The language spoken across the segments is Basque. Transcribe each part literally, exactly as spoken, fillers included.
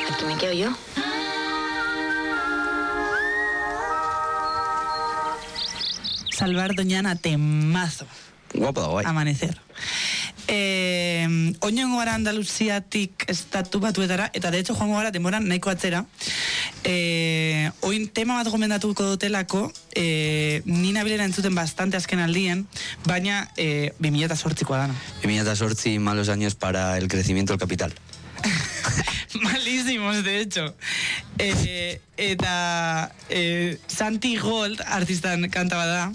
Aquí me quedo yo. Salvar Doñana, temazo. Guapo da, guai. Amanecer. Eh, Oinongo gara Andaluziatik estatu batuetara, eta de hecho joango gara demoran nahiko atzera. Eh, oin tema bat gomendatuko dutelako, eh, ni nabilera entzuten bastante azken aldien, baina eh, bi mila zortzikoa dana. bi mila zortzi, malos años para el crecimiento del capital. Malísimos, de hecho. Eh, eta eh, Santi Gold artistan kanta bada.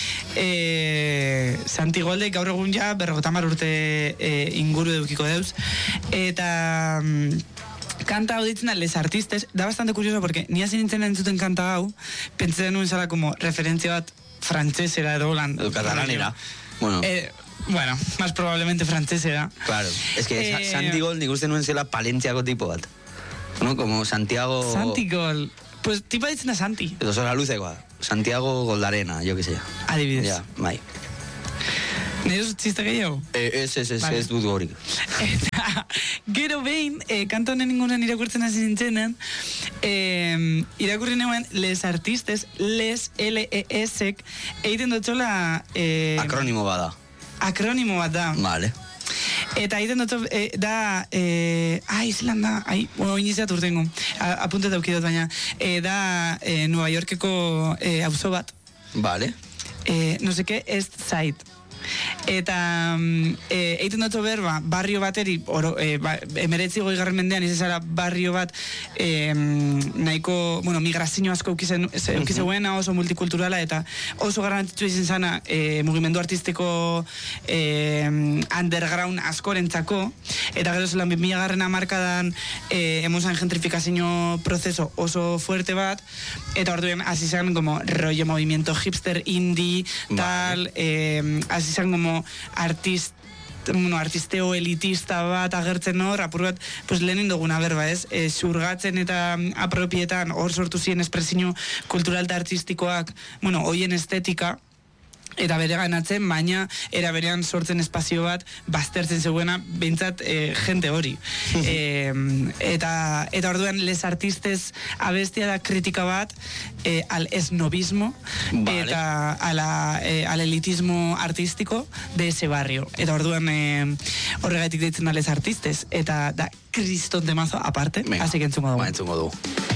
Eh, Santi Goldek gaur egun ja berrogetamar urte eh, inguru edukiko deuz. Eta mm, kanta hau ditzen da Les Artistes, da bastante curioso porque ni hasi nintzen entzuten kanta hau, pentsatzen nuen zala como referentzia bat frantsesera edo holan. Edo katalanera. Bueno. Eh, Bueno, más probablemente frantsesera. Claro, es que eh, Santi Gold nik uste nuen zela Palentziako tipo bat. ¿No? Como Santiago... Santi Gold. Pues tipa ditzen da Santi. Edo zora luzekoa. Santiago Goldarena, yo que sé. Adibidez. Ja, bai. Nire txiste gehiago? Eh, ez, ez, ez, Vale. ez dut gorik. Eta gero behin, eh, kanto honen inguruan irakurtzen hasi nintzenen, eh, irakurri neuen Les Artistes, Les L-E-S-ek, egiten dutxola... Eh, Akronimo bada. Akronimo bat da. Vale. Eta egiten dutxo, eh, da... Eh, ai, zelan da, ai, bueno, iniziat urtengo, apunte daukidot baina, eh, da eh, Nueva Yorkeko eh, auzo bat. Vale. Eh, no sé qué, East Side. Eta eh, egiten dut berba barrio bateri oro, eh, ba, emeretzi goi garren mendean izazara barrio bat eh, nahiko, bueno, migrazio asko eukizeguena, oso multikulturala eta oso garrantzitsua izan zana eh, mugimendu artistiko eh, underground askorentzako, eta gero zelan bi mila garren hamarkadan eh, emozan gentrifikazio prozeso oso fuerte bat, eta orduen hasi zen como rollo movimiento hipster indie, tal, vale. eh, hasi zen como artist, bueno, artisteo elitista bat agertzen hor, apur bat, pues lehenin duguna berba, ez? E, xurgatzen eta apropietan hor sortu ziren espresio kultural eta artistikoak, bueno, hoien estetika, eta bere ganatzen, baina era berean sortzen espazio bat baztertzen zegoena behintzat e, jente hori. e, eta, eta orduan Les Artistes abestia da kritika bat e, al esnobismo, vale. Eta ala, e, al elitismo artístico de ese barrio. Eta orduan e, horregatik deitzen da Les Artistes, eta da kriston temazo aparte, así que entzungo dugu. Ba, entzungo dugu.